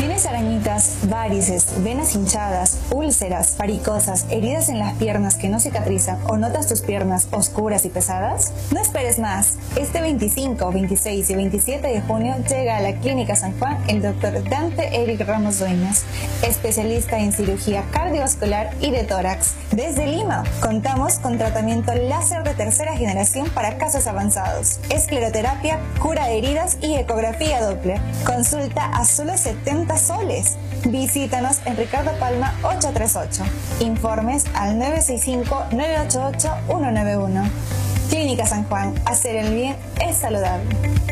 ¿Tienes arañitas, varices, venas hinchadas, úlceras, varicosas, heridas en las piernas que no cicatrizan o notas tus piernas oscuras y pesadas? No esperes más. Este 25, 26 y 27 de junio llega a la Clínica San Juan el Dr. Dante Eric Ramos Dueñas, especialista en cirugía cardiovascular y de tórax. Desde Lima, contamos con tratamiento láser de tercera generación para casos avanzados, escleroterapia, cura de heridas y ecografía Doppler. Consulta a solo 70 soles. Visítanos en Ricardo Palma 838. Informes al 965-988-191. Clínica San Juan. Hacer el bien es saludable.